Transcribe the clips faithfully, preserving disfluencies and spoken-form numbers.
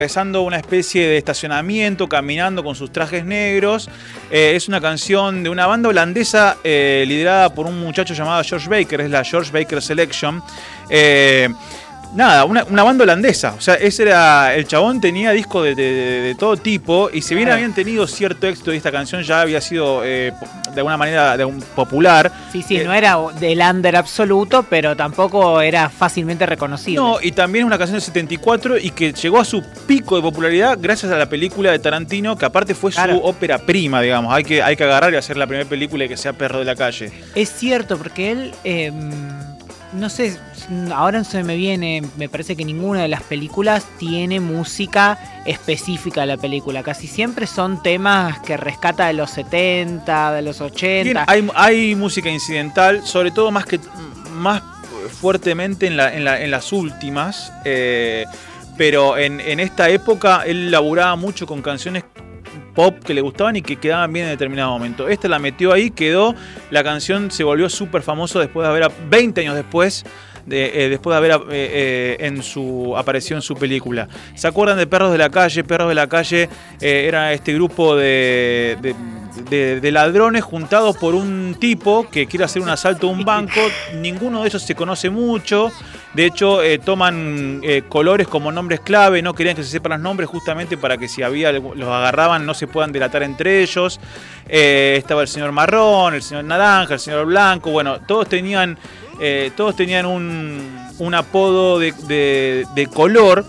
Atravesando una especie de estacionamiento, caminando con sus trajes negros. Eh, es una canción de una banda holandesa eh, liderada por un muchacho llamado George Baker, es la George Baker Selection. Eh, nada, una, una banda holandesa. O sea, ese era, el chabón tenía discos de, de, de, de todo tipo, y si bien habían tenido cierto éxito y esta canción ya había sido eh, de alguna manera de un popular. Sí, sí, eh, no era del under absoluto, pero tampoco era fácilmente reconocible. No, y también es una canción del setenta y cuatro y que llegó a su pico de popularidad gracias a la película de Tarantino, que aparte fue claro. su ópera prima, digamos. Hay que, hay que agarrar y hacer la primera película y que sea Perro de la Calle. Es cierto, porque él, eh, no sé, ahora no se me viene, me parece que ninguna de las películas tiene música específica de la película. Casi siempre son temas que rescata de los setenta, de los ochenta. Bien, hay, hay música incidental, sobre todo más que más fuertemente en, la, en, la, en las últimas, eh, pero en, en esta época él laburaba mucho con canciones pop que le gustaban y que quedaban bien en determinado momento. Esta la metió ahí, quedó, la canción se volvió súper famoso después de haber, veinte años después, de, eh, después de haber eh, eh, en su, apareció en su película. ¿Se acuerdan de Perros de la Calle? Perros de la Calle eh, era este grupo de, de, de, de ladrones juntados por un tipo que quiere hacer un asalto a un banco. Ninguno de ellos se conoce mucho. De hecho, eh, toman eh, colores como nombres clave, no querían que se sepan los nombres justamente para que si había los agarraban no se puedan delatar entre ellos. Eh, estaba el señor marrón, el señor naranja, el señor blanco, bueno, todos tenían, eh, todos tenían un, un apodo de, de, de color.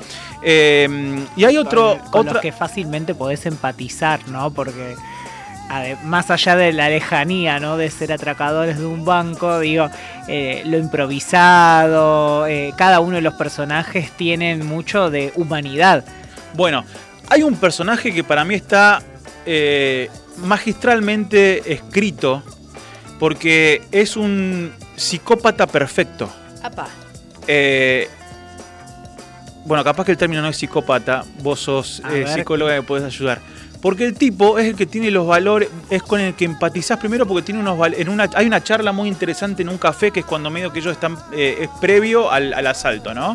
Eh, y hay otro... Con, con otra... los que fácilmente podés empatizar, ¿no? Porque... más allá de la lejanía, ¿no? De ser atracadores de un banco, digo, eh, lo improvisado, eh, cada uno de los personajes tienen mucho de humanidad. Bueno, hay un personaje que para mí está eh, magistralmente escrito, porque es un psicópata perfecto. Apá. Eh, bueno, capaz que el término no es psicópata, vos sos eh, psicóloga y me podés ayudar. Porque el tipo es el que tiene los valores, es con el que empatizás primero porque tiene unos en una hay una charla muy interesante en un café que es cuando medio que ellos están, eh, es previo al, al asalto, ¿no?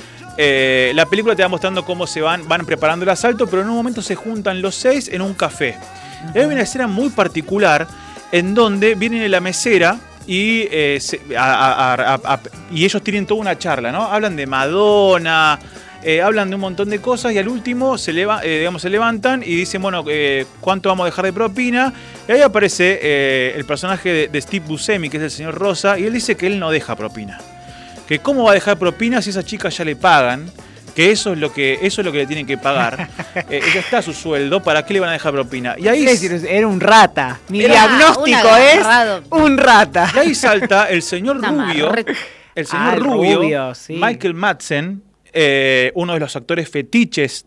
Eh, la película te va mostrando cómo se van, van preparando el asalto, pero en un momento se juntan los seis en un café. Uh-huh. Hay una escena muy particular en donde viene la mesera y, eh, se, a, a, a, a, y ellos tienen toda una charla, ¿no? Hablan de Madonna. Eh, hablan de un montón de cosas y al último se, leva, eh, digamos, se levantan y dicen, bueno, eh, ¿cuánto vamos a dejar de propina? Y ahí aparece eh, el personaje de, de Steve Buscemi, que es el señor Rosa, y él dice que él no deja propina. Que cómo va a dejar propina si esas chicas ya le pagan, que eso es lo que, eso es lo que le tienen que pagar. eh, ya está su sueldo, ¿para qué le van a dejar propina? Y ahí era un rata. Mi era, diagnóstico es un rata. Y ahí salta el señor Rubio, el señor ah, Rubio, Rubio sí. Michael Madsen, Eh, uno de los actores fetiches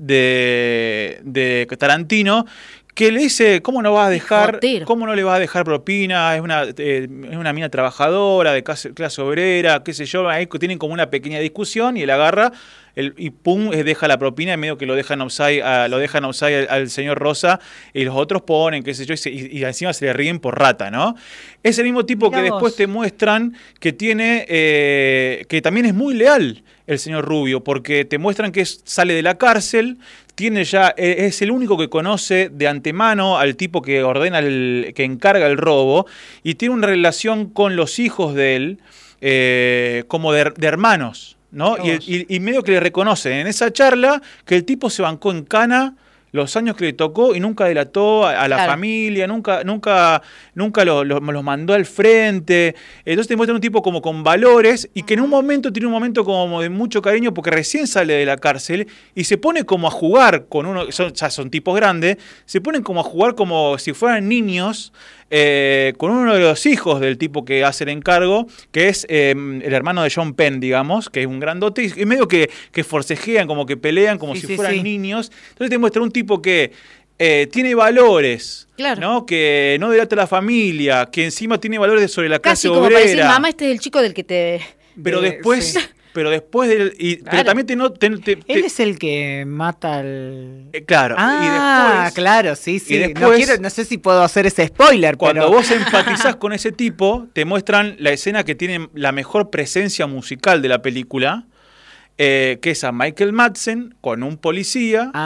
de, de Tarantino, que le dice, ¿cómo no vas a dejar, cómo no le vas a dejar propina? Es una, eh, es una mina trabajadora, de clase, clase obrera, qué sé yo. Ahí tienen como una pequeña discusión y él agarra el, y pum, deja la propina y medio que lo dejan offside, uh, lo dejan offside al, al señor Rosa, y los otros ponen, qué sé yo, y, se, y, y encima se le ríen por rata, ¿no? Es el mismo tipo Mira que vos. Después te muestran que tiene, eh, que también es muy leal el señor Rubio, porque te muestran que es, sale de la cárcel, tiene ya, es el único que conoce de antemano al tipo que ordena, el, que encarga el robo, y tiene una relación con los hijos de él eh, como de, de hermanos, ¿no? Y, y, y medio que le reconocen en esa charla que el tipo se bancó en cana los años que le tocó y nunca delató a, a la claro. familia, nunca, nunca, nunca los lo, lo mandó al frente. Entonces te muestra un tipo como con valores y que en un momento tiene un momento como de mucho cariño porque recién sale de la cárcel y se pone como a jugar con uno, son, ya son tipos grandes, se ponen como a jugar como si fueran niños eh, con uno de los hijos del tipo que hace el encargo, que es eh, el hermano de John Penn, digamos, que es un grandote, y, y medio que, que forcejean, como que pelean, como sí, si sí, fueran sí. niños. Entonces te muestra un tipo que eh, tiene valores, claro. ¿no? Que no delata a la familia, que encima tiene valores sobre la clase Casi como obrera. Para decir, mamá, este es el chico del que te... Pero de, después... Sí. Pero después del... Y, claro. Pero también te, no, te, te, te... Él es el que mata al... Eh, claro. Ah, y después, claro, sí, sí. Después, no, quiero, no sé si puedo hacer ese spoiler, cuando pero... vos empatizás con ese tipo, te muestran la escena que tiene la mejor presencia musical de la película, eh, que es a Michael Madsen con un policía.